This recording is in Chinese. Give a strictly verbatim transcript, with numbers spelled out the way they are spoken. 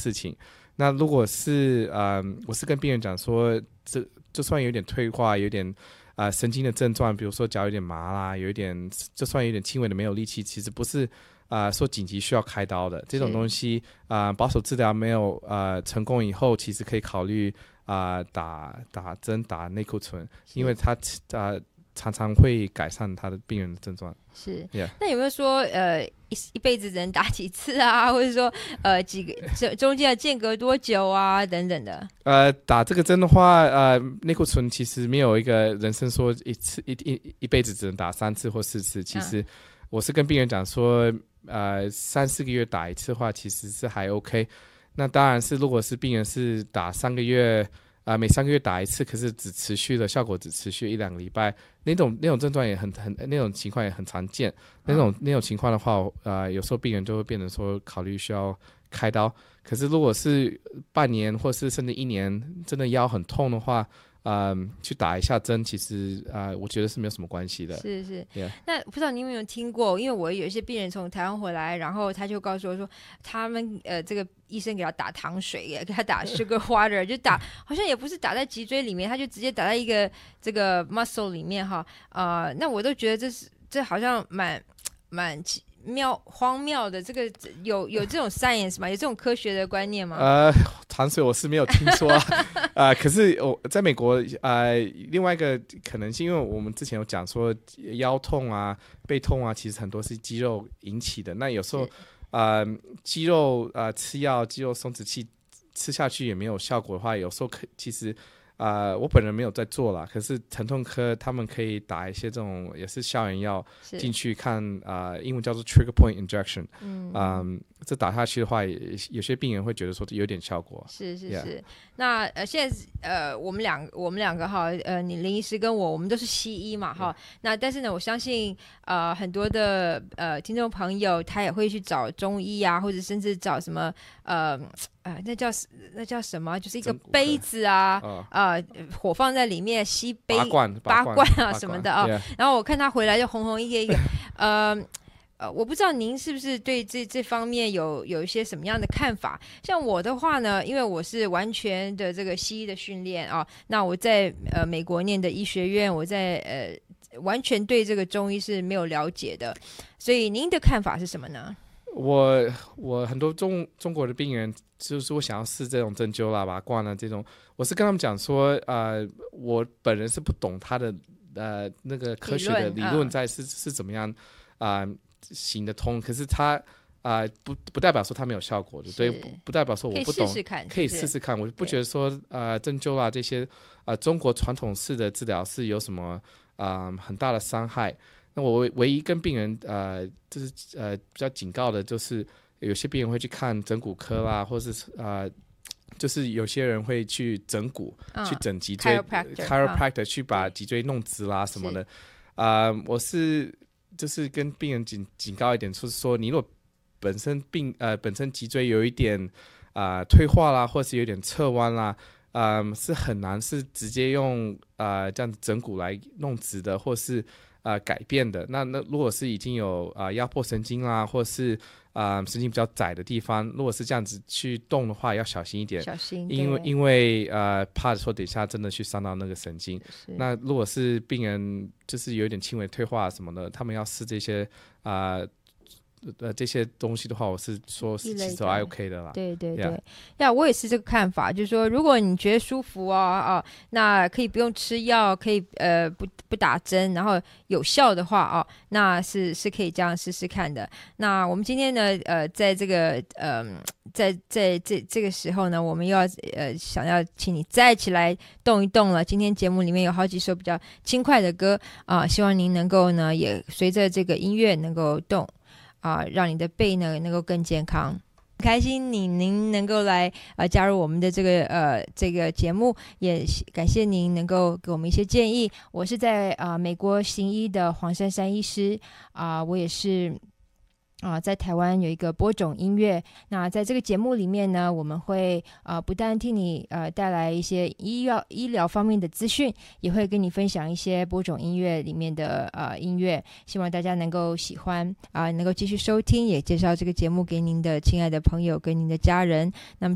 事情。那如果是呃，我是跟病人讲说，这就算有点退化，有点呃神经的症状，比如说脚有点麻啦，有一点就算有点轻微的没有力气，其实不是呃说紧急需要开刀的这种东西。呃，保守治疗没有呃成功以后，其实可以考虑啊、呃、打打针打内固醇，因为它呃常常会改善他的病人的症状。 是， yeah. 那有没有说呃 一, 一辈子只能打几次啊，或者说呃几个中间的间隔多久啊等等的？ 呃，打这个针的话，呃，内固醇其实没有一个人生说一次一一一辈子只能打三次或四次。其实我是跟病人讲说，呃，三四个月打一次的话，其实是还 OK。那当然是如果是病人是打三个月。呃，每三个月打一次，可是只持续的效果只持续一两个礼拜，那种那种症状也很很那种情况也很常见。那种、嗯、那种情况的话，呃，有时候病人就会变成说考虑需要开刀。可是如果是半年或是甚至一年，真的腰很痛的话，呃，去打一下针，其实啊、呃，我觉得是没有什么关系的。 是是， yeah. 那不知道你有没有听过？因为我有一些病人从台湾回来，然后他就告诉我说，他们呃这个医生给他打糖水，给他打 sugar water， 就打好像也不是打在脊椎里面，他就直接打在一个这个 muscle 里面哈。呃，那我都觉得这是这好像蛮蛮妙荒谬的，这个有有这种 science 吗？有这种科学的观念吗？ 呃，糖水我是没有听说啊，呃，可是我在美国，呃，另外一个可能性，因为我们之前有讲说腰痛啊、背痛啊，其实很多是肌肉引起的。那有时候，呃，肌肉呃吃药、肌肉松弛剂吃下去也没有效果的话，有时候可其实。呃，我本人没有在做啦，可是疼痛科他们可以打一些这种也是消炎药进去看，呃，英文叫做 trigger point injection， 嗯、呃，这打下去的话，有些病人会觉得说有点效果。 是是是， yeah. 那呃现在呃我们两我们两个哈，呃你林医师跟我，我们都是西医嘛哈， yeah. 那但是呢，我相信呃很多的呃听众朋友他也会去找中医啊，或者甚至找什么呃。呃，那叫那叫什么？就是一个杯子啊，呃，火放在里面吸杯拔罐、 拔罐啊什么的啊。 yeah. 然后我看他回来就红红一个一个，呃呃，我不知道您是不是对这这方面有有一些什么样的看法？像我的话呢，因为我是完全的这个西医的训练啊，那我在呃美国念的医学院，我在呃完全对这个中医是没有了解的，所以您的看法是什么呢？ 我我很多中中国的病人就是我想要试这种针灸啦、拔罐啦这种，我是跟他们讲说，呃，我本人是不懂他的呃那个科学的理论在是、嗯、是怎么样啊、呃、行得通，可是他啊、呃、不不代表说他没有效果的，对，不不代表说我不懂， 可以试试看， 可以试试看，我不觉得说呃针灸啊这些啊、呃、中国传统式的治疗是有什么啊、呃、很大的伤害。那我唯一跟病人呃就是呃比较警告的就是有些病人会去看整骨科啦，或是呃就是有些人会去整骨、嗯、去整脊椎 chiropractor、嗯、去把脊椎弄直啦什么的啊、呃、我是就是跟病人警警告一点，就是说你如果本身病呃本身脊椎有一点啊、呃、退化啦，或是有点侧弯啦，嗯、呃、是很难是直接用呃这样子整骨来弄直的，或是呃，改变的。那那如果是已经有呃压迫神经啦，或是呃神经比较窄的地方，如果是这样子去动的话，要小心一点， 小心， 因为因为呃怕说等一下真的去伤到那个神经。那如果是病人就是有点轻微退化什么的，他们要试这些啊。呃呃，这些东西的话，我是说其实都还 OK 的啦。 对对对，呀、yeah. yeah, 我也是这个看法，就是说，如果你觉得舒服啊啊，那可以不用吃药，可以呃不不打针，然后有效的话啊，那是是可以这样试试看的。那我们今天呢，呃，在这个呃，在在这这个时候呢，我们又要呃想要请你再起来动一动了。今天节目里面有好几首比较轻快的歌啊，希望您能够呢也随着这个音乐能够动。啊，让你的背呢能够更健康。开心你您能够来呃加入我们的这个呃这个节目，也感谢您能够给我们一些建议。我是在啊、呃、美国行医的黄珊珊医师啊、呃，我也是。啊，在台湾有一个播种音乐，那在这个节目里面呢，我们会呃不但替你呃带来一些医药医疗方面的资讯，也会跟你分享一些播种音乐里面的呃音乐，希望大家能够喜欢啊、呃，能够继续收听，也介绍这个节目给您的亲爱的朋友跟您的家人。那么